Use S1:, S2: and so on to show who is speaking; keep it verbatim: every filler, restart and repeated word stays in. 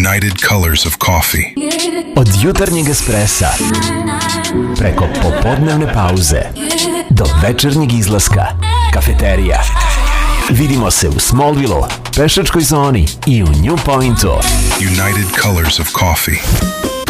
S1: United Colors of Coffee.
S2: Od jutarnjeg espressa preko popodnevne pauze do večernjeg izlaska, kafeterija. Vidimo se u Smallville-u, pešačkoj zoni i u New Pointu.
S1: United Colors of Coffee.